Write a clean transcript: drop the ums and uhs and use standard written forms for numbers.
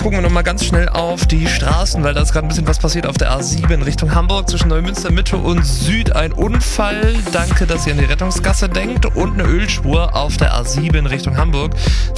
gucken wir nochmal ganz schnell auf die Straßen, weil da ist gerade ein bisschen was passiert auf der A7 Richtung Hamburg zwischen Neumünster Mitte und Süd. Ein Unfall. Danke, dass ihr an die Rettungsgasse denkt. Und eine Ölspur auf der A7 Richtung Hamburg.